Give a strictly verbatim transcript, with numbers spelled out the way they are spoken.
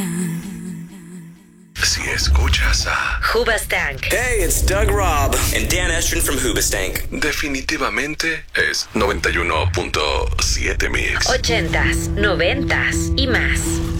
Si escuchas a Hoobastank. Hey, it's Doug Robb and Dan Estrin from Hoobastank. definitivamente es noventa y uno punto siete Mix. Ochentas, noventas y más.